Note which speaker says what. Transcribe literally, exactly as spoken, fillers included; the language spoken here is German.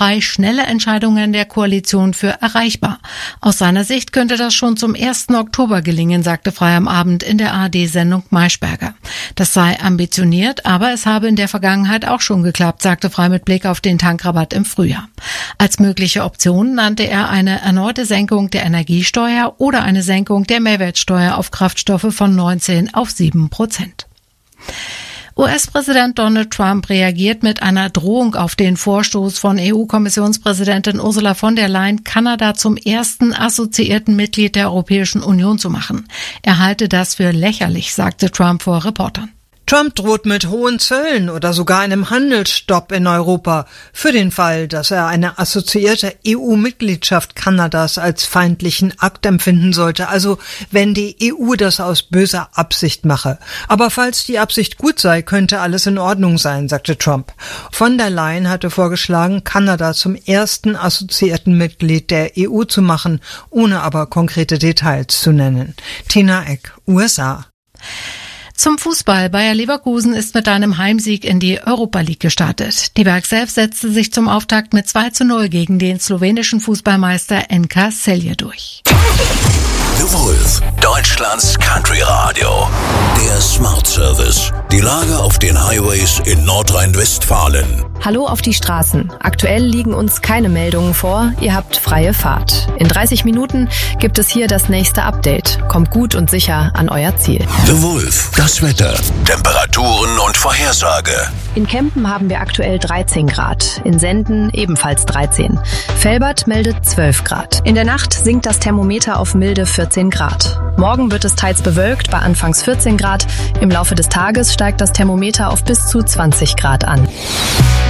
Speaker 1: Frey schnelle Entscheidungen der Koalition für erreichbar. Aus seiner Sicht könnte das schon zum ersten Oktober gelingen, sagte Frey am Abend in der A R D-Sendung Maischberger. Das sei ambitioniert, aber es habe in der Vergangenheit auch schon geklappt, sagte Frey mit Blick auf den Tankrabatt im Frühjahr. Als mögliche Option nannte er eine erneute Senkung der Energiesteuer oder eine Senkung der Mehrwertsteuer auf Kraftstoffe von neunzehn auf sieben Prozent. U S-Präsident Donald Trump reagiert mit einer Drohung auf den Vorstoß von E U-Kommissionspräsidentin Ursula von der Leyen, Kanada zum ersten assoziierten Mitglied der Europäischen Union zu machen. Er halte das für lächerlich, sagte Trump vor Reportern.
Speaker 2: Trump droht mit hohen Zöllen oder sogar einem Handelsstopp in Europa für den Fall, dass er eine assoziierte E U-Mitgliedschaft Kanadas als feindlichen Akt empfinden sollte, also wenn die E U das aus böser Absicht mache. Aber falls die Absicht gut sei, könnte alles in Ordnung sein, sagte Trump. Von der Leyen hatte vorgeschlagen, Kanada zum ersten assoziierten Mitglied der E U zu machen, ohne aber konkrete Details zu nennen. Tina Eck, U S A.
Speaker 1: Zum Fußball. Bayer Leverkusen ist mit einem Heimsieg in die Europa League gestartet. Die Berg selbst setzte sich zum Auftakt mit zwei zu null gegen den slowenischen Fußballmeister N K Celje durch.
Speaker 3: The Wolf, Deutschlands Country Radio. Der Smart Service. Die Lage auf den Highways in Nordrhein-Westfalen.
Speaker 4: Hallo auf die Straßen. Aktuell liegen uns keine Meldungen vor. Ihr habt freie Fahrt. In dreißig Minuten gibt es hier das nächste Update. Kommt gut und sicher an euer Ziel.
Speaker 3: The Wolf, das Wetter, Temperaturen und Vorhersage.
Speaker 4: In Kempen haben wir aktuell dreizehn Grad. In Senden ebenfalls dreizehn. Velbert meldet zwölf Grad. In der Nacht sinkt das Thermometer auf milde vierzehn Grad. Morgen wird es teils bewölkt bei anfangs vierzehn Grad. Im Laufe des Tages steigt das Thermometer auf bis zu zwanzig Grad an.